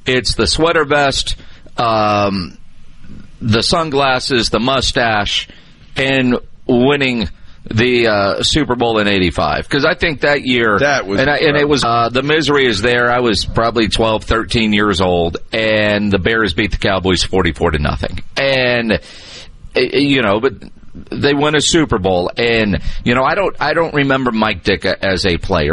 It's the sweater vest, the sunglasses, the mustache, and winning the Super Bowl in '85. Because I think that year, and it was the misery is there. I was probably 12, 13 years old, and the Bears beat the Cowboys 44-0. And but they win a Super Bowl, and I don't remember Mike Ditka as a player.